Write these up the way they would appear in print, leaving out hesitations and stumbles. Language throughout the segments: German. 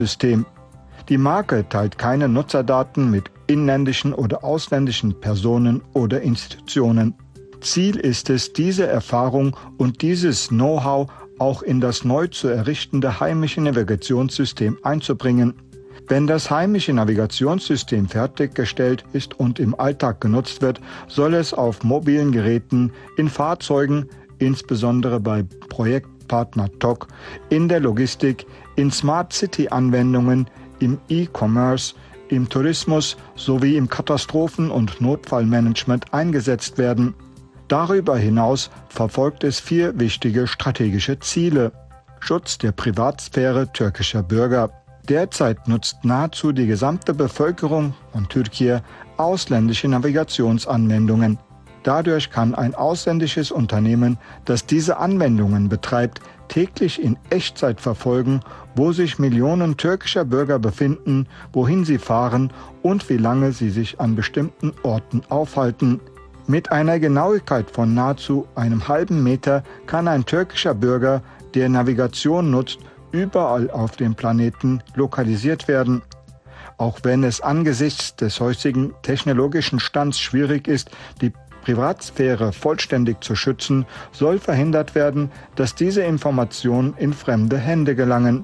System. Die Marke teilt keine Nutzerdaten mit inländischen oder ausländischen Personen oder Institutionen. Ziel ist es, diese Erfahrung und dieses Know-how auch in das neu zu errichtende heimische Navigationssystem einzubringen. Wenn das heimische Navigationssystem fertiggestellt ist und im Alltag genutzt wird, soll es auf mobilen Geräten, in Fahrzeugen, insbesondere bei Projektpartner TOC, in der Logistik, in Smart City-Anwendungen, im E-Commerce, im Tourismus sowie im Katastrophen- und Notfallmanagement eingesetzt werden. Darüber hinaus verfolgt es 4 wichtige strategische Ziele. Schutz der Privatsphäre türkischer Bürger. Derzeit nutzt nahezu die gesamte Bevölkerung von Türkei ausländische Navigationsanwendungen. Dadurch kann ein ausländisches Unternehmen, das diese Anwendungen betreibt, täglich in Echtzeit verfolgen, wo sich Millionen türkischer Bürger befinden, wohin sie fahren und wie lange sie sich an bestimmten Orten aufhalten. Mit einer Genauigkeit von nahezu einem halben Meter kann ein türkischer Bürger, der Navigation nutzt, überall auf dem Planeten lokalisiert werden. Auch wenn es angesichts des heutigen technologischen Stands schwierig ist, die Privatsphäre vollständig zu schützen, soll verhindert werden, dass diese Informationen in fremde Hände gelangen.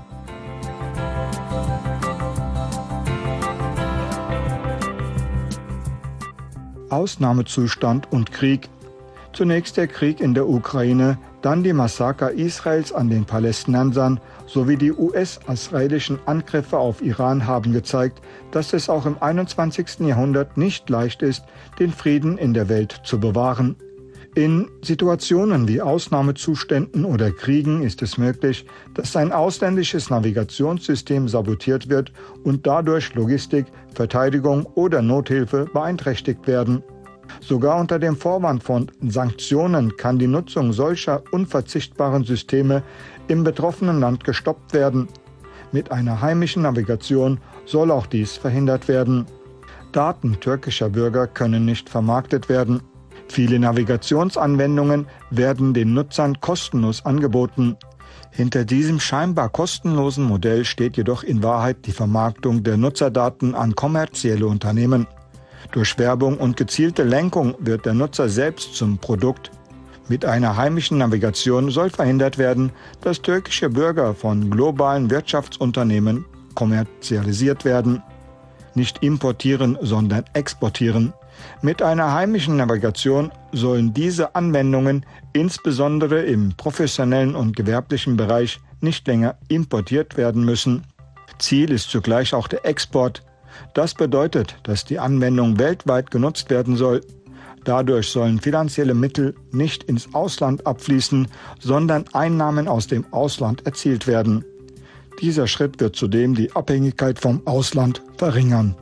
Ausnahmezustand und Krieg. Zunächst der Krieg in der Ukraine, dann die Massaker Israels an den Palästinensern sowie die US-israelischen Angriffe auf Iran haben gezeigt, dass es auch im 21. Jahrhundert nicht leicht ist, den Frieden in der Welt zu bewahren. In Situationen wie Ausnahmezuständen oder Kriegen ist es möglich, dass ein ausländisches Navigationssystem sabotiert wird und dadurch Logistik, Verteidigung oder Nothilfe beeinträchtigt werden. Sogar unter dem Vorwand von Sanktionen kann die Nutzung solcher unverzichtbaren Systeme im betroffenen Land gestoppt werden. Mit einer heimischen Navigation soll auch dies verhindert werden. Daten türkischer Bürger können nicht vermarktet werden. Viele Navigationsanwendungen werden den Nutzern kostenlos angeboten. Hinter diesem scheinbar kostenlosen Modell steht jedoch in Wahrheit die Vermarktung der Nutzerdaten an kommerzielle Unternehmen. Durch Werbung und gezielte Lenkung wird der Nutzer selbst zum Produkt. Mit einer heimischen Navigation soll verhindert werden, dass türkische Bürger von globalen Wirtschaftsunternehmen kommerzialisiert werden. Nicht importieren, sondern exportieren. Mit einer heimischen Navigation sollen diese Anwendungen insbesondere im professionellen und gewerblichen Bereich nicht länger importiert werden müssen. Ziel ist zugleich auch der Export. Das bedeutet, dass die Anwendung weltweit genutzt werden soll. Dadurch sollen finanzielle Mittel nicht ins Ausland abfließen, sondern Einnahmen aus dem Ausland erzielt werden. Dieser Schritt wird zudem die Abhängigkeit vom Ausland verringern.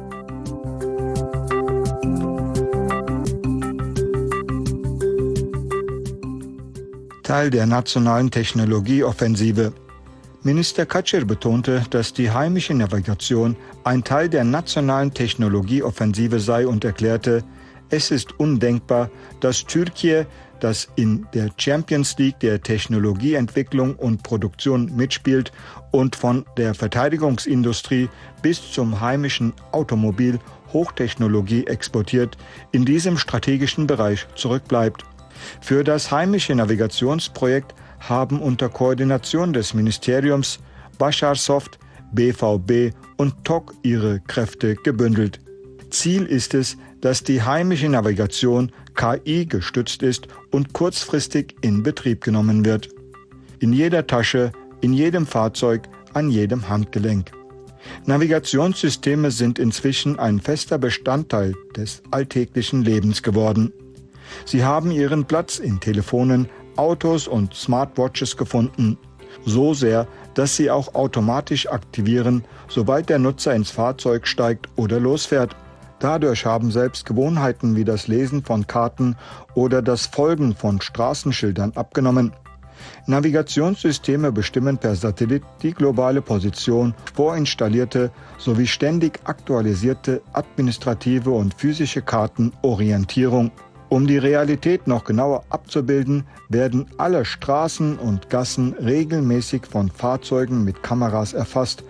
Teil der nationalen Technologieoffensive. Minister Kaçır betonte, dass die heimische Navigation ein Teil der nationalen Technologieoffensive sei und erklärte, es ist undenkbar, dass Türkei, das in der Champions League der Technologieentwicklung und Produktion mitspielt und von der Verteidigungsindustrie bis zum heimischen Automobil Hochtechnologie exportiert, in diesem strategischen Bereich zurückbleibt. Für das heimische Navigationsprojekt haben unter Koordination des Ministeriums Başarsoft, BVB und TOC ihre Kräfte gebündelt. Ziel ist es, dass die heimische Navigation KI gestützt ist und kurzfristig in Betrieb genommen wird. In jeder Tasche, in jedem Fahrzeug, an jedem Handgelenk. Navigationssysteme sind inzwischen ein fester Bestandteil des alltäglichen Lebens geworden. Sie haben ihren Platz in Telefonen, Autos und Smartwatches gefunden. So sehr, dass sie auch automatisch aktivieren, sobald der Nutzer ins Fahrzeug steigt oder losfährt. Dadurch haben selbst Gewohnheiten wie das Lesen von Karten oder das Folgen von Straßenschildern abgenommen. Navigationssysteme bestimmen per Satellit die globale Position, vorinstallierte sowie ständig aktualisierte administrative und physische Kartenorientierung. Um die Realität noch genauer abzubilden, werden alle Straßen und Gassen regelmäßig von Fahrzeugen mit Kameras erfasst